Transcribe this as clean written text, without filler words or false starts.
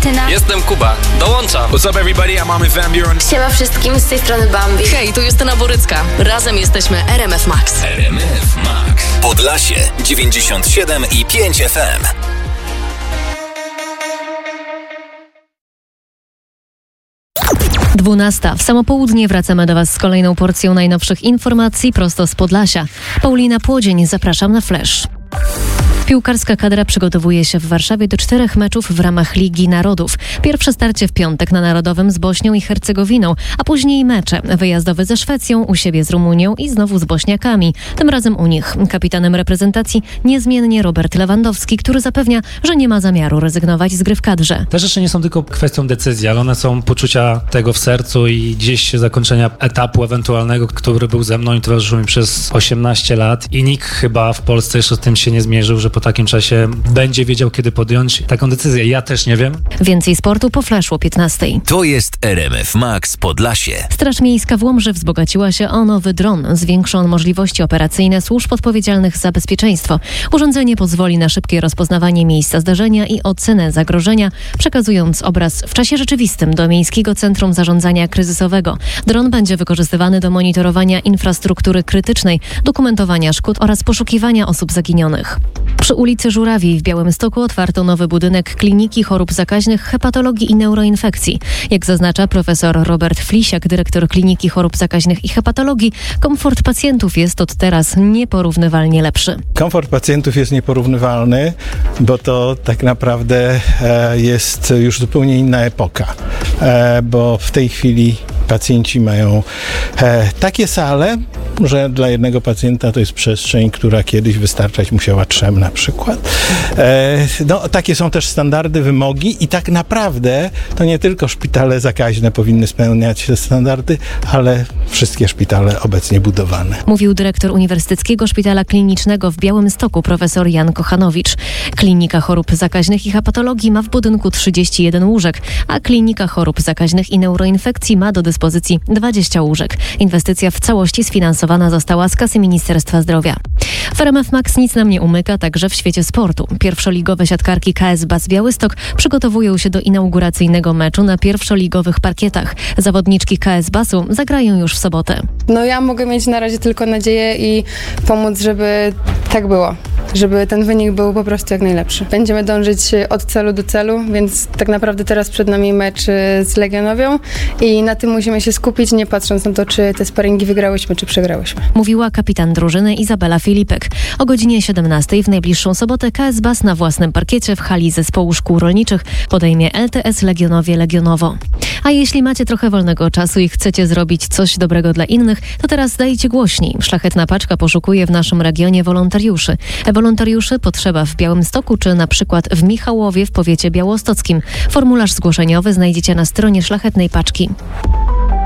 Martyna. Jestem Kuba. Dołączam. What's up everybody, I'm Armin van Buuren. Siema wszystkim, z tej strony Bambi. Hej, tu Justyna Borycka. Razem jesteśmy RMF Max. RMF Max. Podlasie 97,5 FM. 12. W samo południe wracamy do Was z kolejną porcją najnowszych informacji prosto z Podlasia. Paulina Płodzień, zapraszam na Flash. Piłkarska kadra przygotowuje się w Warszawie do 4 meczów w ramach Ligi Narodów. Pierwsze starcie w piątek na Narodowym z Bośnią i Hercegowiną, a później mecze wyjazdowe ze Szwecją, u siebie z Rumunią i znowu z Bośniakami. Tym razem u nich. Kapitanem reprezentacji niezmiennie Robert Lewandowski, który zapewnia, że nie ma zamiaru rezygnować z gry w kadrze. Te rzeczy nie są tylko kwestią decyzji, ale one są poczucia tego w sercu i gdzieś zakończenia etapu ewentualnego, który był ze mną i towarzyszył mi przez 18 lat i nikt chyba w Polsce jeszcze z tym się nie zmierzył, że po takim czasie będzie wiedział, kiedy podjąć taką decyzję. Ja też nie wiem. Więcej sportu po Flashu o 15. To jest RMF Max Podlasie. Straż Miejska w Łomży wzbogaciła się o nowy dron. Zwiększy on możliwości operacyjne służb odpowiedzialnych za bezpieczeństwo. Urządzenie pozwoli na szybkie rozpoznawanie miejsca zdarzenia i ocenę zagrożenia, przekazując obraz w czasie rzeczywistym do Miejskiego Centrum Zarządzania Kryzysowego. Dron będzie wykorzystywany do monitorowania infrastruktury krytycznej, dokumentowania szkód oraz poszukiwania osób zaginionych. Przy ulicy Żurawiej w Białymstoku otwarto nowy budynek Kliniki Chorób Zakaźnych, Hepatologii i Neuroinfekcji. Jak zaznacza profesor Robert Flisiak, dyrektor Kliniki Chorób Zakaźnych i Hepatologii, komfort pacjentów jest od teraz nieporównywalnie lepszy. Komfort pacjentów jest nieporównywalny, bo to tak naprawdę jest już zupełnie inna epoka, bo w tej chwili pacjenci mają takie sale, że dla jednego pacjenta to jest przestrzeń, która kiedyś wystarczać musiała 3 na przykład. Takie są też standardy, wymogi i tak naprawdę to nie tylko szpitale zakaźne powinny spełniać te standardy, ale wszystkie szpitale obecnie budowane. Mówił dyrektor Uniwersyteckiego Szpitala Klinicznego w Białymstoku profesor Jan Kochanowicz. Klinika Chorób Zakaźnych i Hepatologii ma w budynku 31 łóżek, a Klinika Chorób Zakaźnych i Neuroinfekcji ma do dyspozycji 20 łóżek. Inwestycja w całości sfinansowana została z kasy Ministerstwa Zdrowia. W RMF Max nic nam nie umyka także w świecie sportu. Pierwszoligowe siatkarki KS Bas Białystok przygotowują się do inauguracyjnego meczu na pierwszoligowych parkietach. Zawodniczki KS Basu zagrają już w sobotę. Ja mogę mieć na razie tylko nadzieję i pomóc, żeby tak było. Żeby ten wynik był po prostu jak najlepszy. Będziemy dążyć od celu do celu, więc tak naprawdę teraz przed nami mecz z Legionowią i na tym musimy się skupić, nie patrząc na to, czy te sparingi wygrałyśmy, czy przegrałyśmy. Mówiła kapitan drużyny Izabela Filipek. O godzinie 17 w najbliższą sobotę KS Bas na własnym parkiecie w hali Zespołu Szkół Rolniczych podejmie LTS Legionowie Legionowo. A jeśli macie trochę wolnego czasu i chcecie zrobić coś dobrego dla innych, to teraz dajcie głośniej. Szlachetna Paczka poszukuje w naszym regionie wolontariuszy. Wolontariuszy potrzeba w Białymstoku czy na przykład w Michałowie w powiecie białostockim. Formularz zgłoszeniowy znajdziecie na stronie Szlachetnej Paczki.